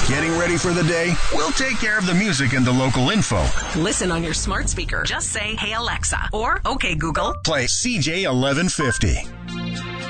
Getting ready for the day? We'll take care of the music and the local info. Listen on your smart speaker. Just say, "Hey Alexa," or "Okay Google." Play CJ 1150.